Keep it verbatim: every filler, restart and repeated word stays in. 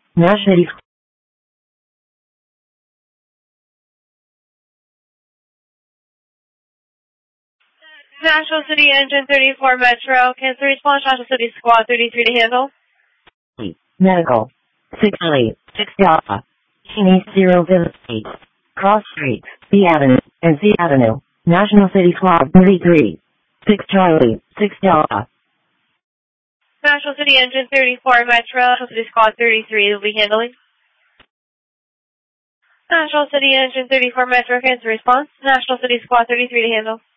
National City. National City Engine thirty-four Metro, cancel response, National City Squad thirty-three to handle. Medical. six Charlie, six Delta. Cheney zero Village. Cross Streets, B Avenue, and Z Avenue. National City Squad thirty-three. six Charlie, six Delta. National City Engine thirty-four Metro, National City Squad thirty-three will be handling. National City Engine thirty-four Metro, cancel response, National City Squad thirty-three to handle.